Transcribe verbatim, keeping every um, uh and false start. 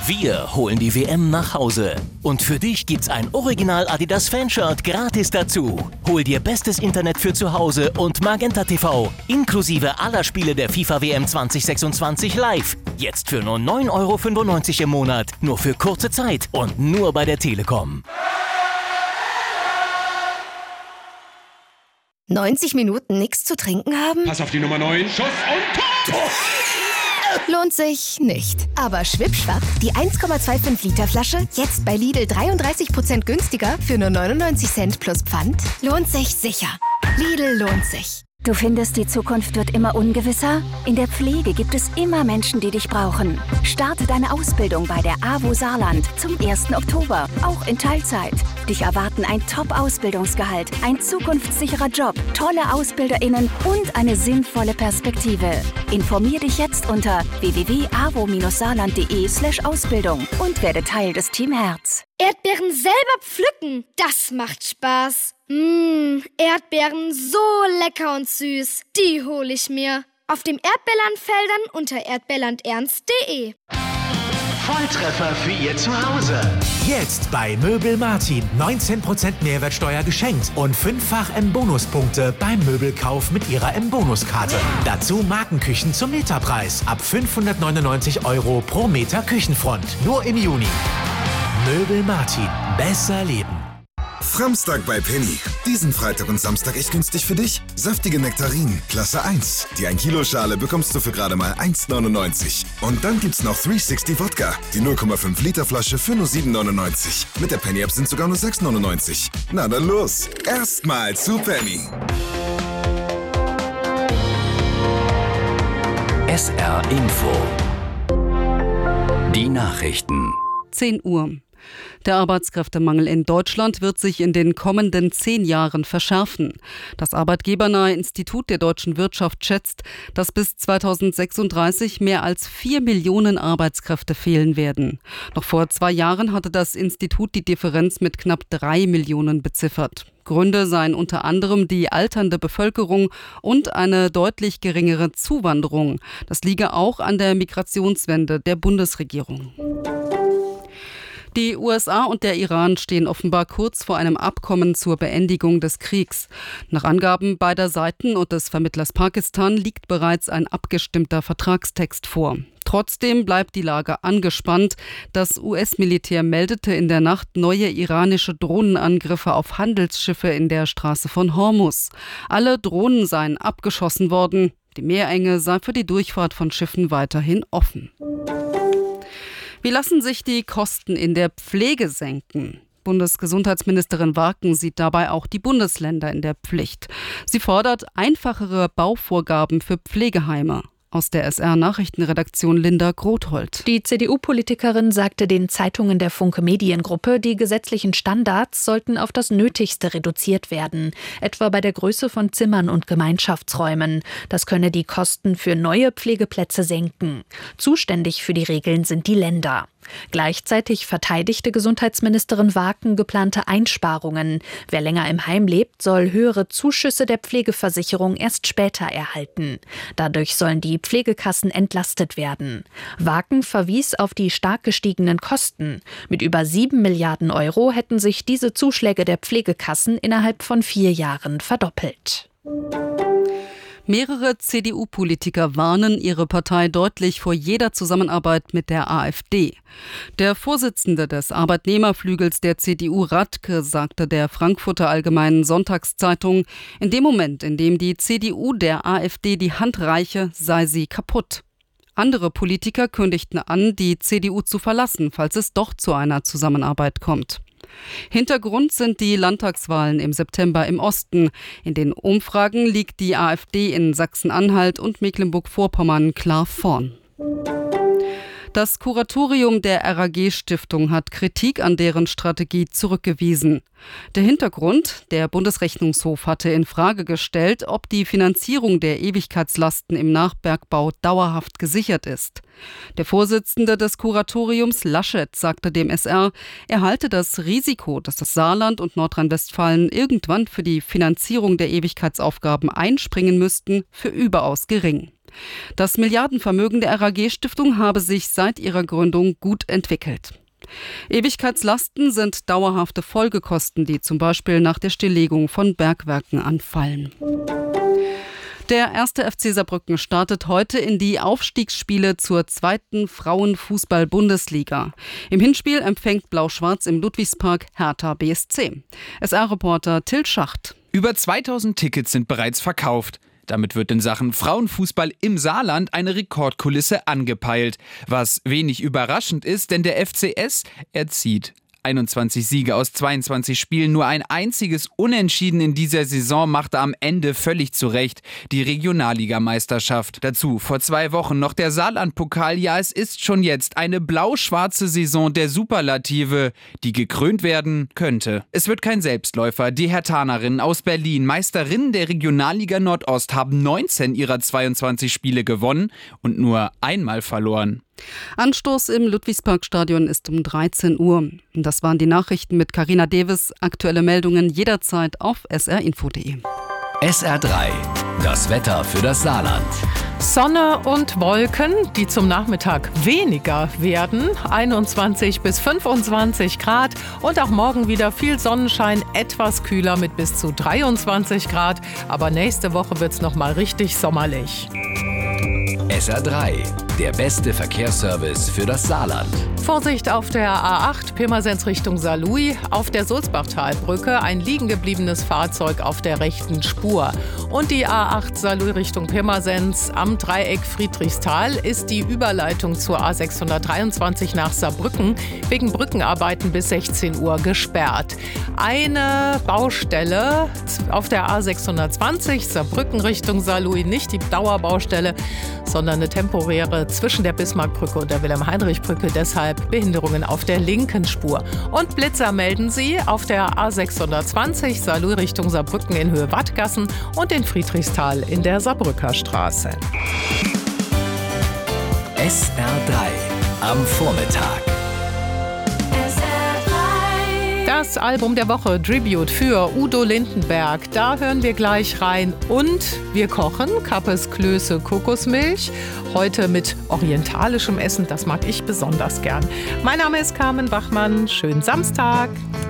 Wir holen die W M nach Hause. Und für dich gibt's ein Original Adidas Fanshirt gratis dazu. Hol dir bestes Internet für zu Hause und Magenta T V, inklusive aller Spiele der FIFA W M zwanzig sechsundzwanzig live. Jetzt für nur neun Euro fünfundneunzig im Monat. Nur für kurze Zeit und nur bei der Telekom. neunzig Minuten nichts zu trinken haben? Pass auf die Nummer neun. Schuss und Tor! Lohnt sich nicht. Aber schwippschwapp, die eins Komma fünfundzwanzig Liter Flasche jetzt bei Lidl dreiunddreißig Prozent günstiger für nur neunundneunzig Cent plus Pfand. Lohnt sich sicher. Lidl lohnt sich. Du findest, die Zukunft wird immer ungewisser? In der Pflege gibt es immer Menschen, die dich brauchen. Starte deine Ausbildung bei der A W O Saarland zum ersten Oktober, auch in Teilzeit. Dich erwarten ein Top-Ausbildungsgehalt, ein zukunftssicherer Job, tolle AusbilderInnen und eine sinnvolle Perspektive. Informier dich jetzt unter w w w punkt a w o saarland punkt d e slash Ausbildung und werde Teil des Team Herz. Erdbeeren selber pflücken, das macht Spaß. Mmh, Erdbeeren so lecker und süß, die hole ich mir. Auf dem Erdbeerlandfeldern unter erdbeerlandernst punkt de. Volltreffer für Ihr Zuhause. Jetzt bei Möbel Martin. neunzehn Prozent Mehrwertsteuer geschenkt und fünffach M-Bonuspunkte beim Möbelkauf mit Ihrer M-Bonuskarte. Dazu Markenküchen zum Meterpreis. Ab fünfhundertneunundneunzig Euro pro Meter Küchenfront. Nur im Juni. Möbel Martin. Besser leben. Framstag bei Penny. Diesen Freitag und Samstag echt günstig für dich. Saftige Nektarinen, Klasse eins. Die ein Kilo Schale bekommst du für gerade mal eins neunundneunzig. Und dann gibt's noch dreihundertsechzig Wodka. Die null Komma fünf Liter Flasche für nur sieben neunundneunzig. Mit der Penny-App sind sogar nur sechs neunundneunzig. Na dann los. Erstmal zu Penny. S R Info. Die Nachrichten. zehn Uhr. Der Arbeitskräftemangel in Deutschland wird sich in den kommenden zehn Jahren verschärfen. Das arbeitgebernahe Institut der deutschen Wirtschaft schätzt, dass bis zweitausendsechsunddreißig mehr als vier Millionen Arbeitskräfte fehlen werden. Noch vor zwei Jahren hatte das Institut die Differenz mit knapp drei Millionen beziffert. Gründe seien unter anderem die alternde Bevölkerung und eine deutlich geringere Zuwanderung. Das liege auch an der Migrationswende der Bundesregierung. Die U S A und der Iran stehen offenbar kurz vor einem Abkommen zur Beendigung des Kriegs. Nach Angaben beider Seiten und des Vermittlers Pakistan liegt bereits ein abgestimmter Vertragstext vor. Trotzdem bleibt die Lage angespannt. Das U S-Militär meldete in der Nacht neue iranische Drohnenangriffe auf Handelsschiffe in der Straße von Hormuz. Alle Drohnen seien abgeschossen worden. Die Meerenge sei für die Durchfahrt von Schiffen weiterhin offen. Wie lassen sich die Kosten in der Pflege senken? Bundesgesundheitsministerin Warken sieht dabei auch die Bundesländer in der Pflicht. Sie fordert einfachere Bauvorgaben für Pflegeheime. Aus der S R-Nachrichtenredaktion Linda Grothold. Die C D U-Politikerin sagte den Zeitungen der Funke Mediengruppe, die gesetzlichen Standards sollten auf das Nötigste reduziert werden, etwa bei der Größe von Zimmern und Gemeinschaftsräumen. Das könne die Kosten für neue Pflegeplätze senken. Zuständig für die Regeln sind die Länder. Gleichzeitig verteidigte Gesundheitsministerin Warken geplante Einsparungen. Wer länger im Heim lebt, soll höhere Zuschüsse der Pflegeversicherung erst später erhalten. Dadurch sollen die Pflegekassen entlastet werden. Warken verwies auf die stark gestiegenen Kosten. Mit über sieben Milliarden Euro hätten sich diese Zuschläge der Pflegekassen innerhalb von vier Jahren verdoppelt. Mehrere C D U-Politiker warnen ihre Partei deutlich vor jeder Zusammenarbeit mit der AfD. Der Vorsitzende des Arbeitnehmerflügels der C D U, Radke, sagte der Frankfurter Allgemeinen Sonntagszeitung, in dem Moment, in dem die C D U der AfD die Hand reiche, sei sie kaputt. Andere Politiker kündigten an, die C D U zu verlassen, falls es doch zu einer Zusammenarbeit kommt. Hintergrund sind die Landtagswahlen im September im Osten. In den Umfragen liegt die AfD in Sachsen-Anhalt und Mecklenburg-Vorpommern klar vorn. Das Kuratorium der R A G-Stiftung hat Kritik an deren Strategie zurückgewiesen. Der Hintergrund: Der Bundesrechnungshof hatte in Frage gestellt, ob die Finanzierung der Ewigkeitslasten im Nachbergbau dauerhaft gesichert ist. Der Vorsitzende des Kuratoriums, Laschet, sagte dem S R, er halte das Risiko, dass das Saarland und Nordrhein-Westfalen irgendwann für die Finanzierung der Ewigkeitsaufgaben einspringen müssten, für überaus gering. Das Milliardenvermögen der R A G-Stiftung habe sich seit ihrer Gründung gut entwickelt. Ewigkeitslasten sind dauerhafte Folgekosten, die zum Beispiel nach der Stilllegung von Bergwerken anfallen. Der erste F C Saarbrücken startet heute in die Aufstiegsspiele zur zweiten Frauenfußball-Bundesliga. Im Hinspiel empfängt Blau-Schwarz im Ludwigspark Hertha B S C. S R-Reporter Till Schacht. Über zweitausend Tickets sind bereits verkauft. Damit wird in Sachen Frauenfußball im Saarland eine Rekordkulisse angepeilt. Was wenig überraschend ist, denn der F C S erzieht einundzwanzig Siege aus zweiundzwanzig Spielen. Nur ein einziges Unentschieden in dieser Saison machte am Ende völlig zurecht die Regionalligameisterschaft. Dazu vor zwei Wochen noch der Saarland-Pokal. Ja, es ist schon jetzt eine blau-schwarze Saison der Superlative, die gekrönt werden könnte. Es wird kein Selbstläufer. Die Herthanerinnen aus Berlin, Meisterinnen der Regionalliga Nordost, haben neunzehn ihrer zweiundzwanzig Spiele gewonnen und nur einmal verloren. Anstoß im Ludwigsparkstadion ist um dreizehn Uhr. Das waren die Nachrichten mit Carina Deves. Aktuelle Meldungen jederzeit auf s r info punkt d e. S R drei, das Wetter für das Saarland. Sonne und Wolken, die zum Nachmittag weniger werden. einundzwanzig bis fünfundzwanzig Grad und auch morgen wieder viel Sonnenschein, etwas kühler mit bis zu dreiundzwanzig Grad. Aber nächste Woche wird es nochmal richtig sommerlich. S R drei, der beste Verkehrsservice für das Saarland. Vorsicht auf der A acht, Pirmasens Richtung Saarlouis. Auf der Sulzbachtalbrücke ein liegen gebliebenes Fahrzeug auf der rechten Spur. Und die A acht Saarlouis Richtung Pirmasens am Dreieck Friedrichsthal ist die Überleitung zur A sechshundertdreiundzwanzig nach Saarbrücken wegen Brückenarbeiten bis sechzehn Uhr gesperrt. Eine Baustelle auf der A sechshundertzwanzig Saarbrücken Richtung Saarlouis, nicht die Dauerbaustelle, sondern eine temporäre zwischen der Bismarckbrücke und der Wilhelm-Heinrich-Brücke, deshalb Behinderungen auf der linken Spur. Und Blitzer melden sie auf der A sechshundertzwanzig Saarlouis Richtung Saarbrücken in Höhe Wattgassen und in Friedrichsthal in der Saarbrücker Straße. S R drei am Vormittag. Das Album der Woche, Tribute für Udo Lindenberg. Da hören wir gleich rein. Und wir kochen Kappes Klöße Kokosmilch. Heute mit orientalischem Essen. Das mag ich besonders gern. Mein Name ist Carmen Bachmann. Schönen Samstag.